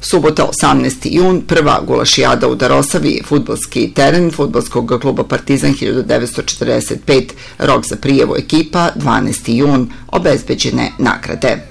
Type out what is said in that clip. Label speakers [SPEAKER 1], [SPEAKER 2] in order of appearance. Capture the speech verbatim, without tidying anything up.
[SPEAKER 1] Subota osamnaesti jun, prva gulašijada u Darosavi, fudbalski teren fudbalskog kluba Partizan hiljadu devetsto četrdeset pet, rok za prijavu ekipa dvanaesti jun, obezbeđene nagrade.